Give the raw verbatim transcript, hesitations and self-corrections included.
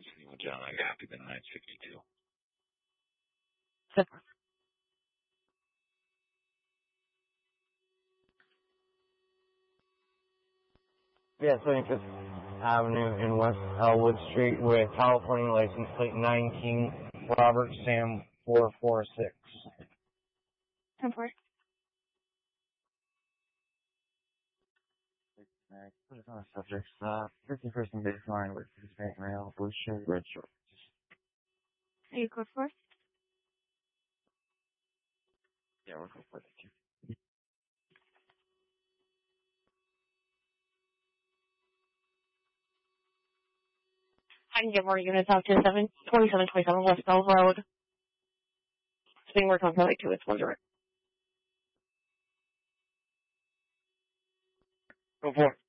anyone down. I copy the nine fifty-two. Zip. Yeah, twenty-fifth Avenue in West Elwood Street with California license plate nineteen, Robert Sam four four six. ten four. Put it on a subject stop. fifty person baseline with Hispanic male, blue shirt, red shorts. Are you code four? Yeah, we're code for it. I can get more units out to seven twenty-seven twenty-seven West Bell Road. It's being worked on for like two. It's one direct. Go for it.